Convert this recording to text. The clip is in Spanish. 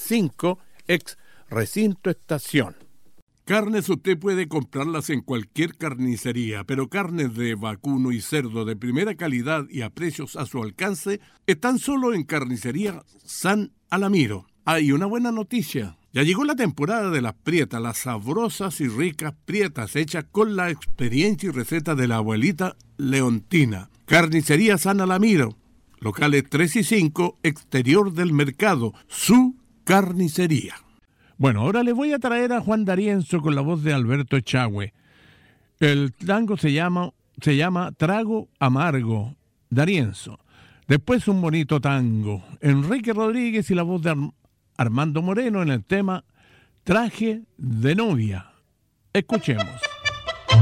365, ex Recinto Estación. Carnes usted puede comprarlas en cualquier carnicería, pero carnes de vacuno y cerdo de primera calidad y a precios a su alcance están solo en Carnicería San Alamiro. Hay una buena noticia. Ya llegó la temporada de las prietas, las sabrosas y ricas prietas hechas con la experiencia y receta de la abuelita Leontina. Carnicería San Alamiro, locales 3 y 5, exterior del mercado, su carnicería. Bueno, ahora le voy a traer a Juan D'Arienzo con la voz de Alberto Echagüe. El tango se llama Trago Amargo, D'Arienzo. Después un bonito tango, Enrique Rodríguez y la voz de Armando Moreno en el tema Traje de novia. Escuchemos.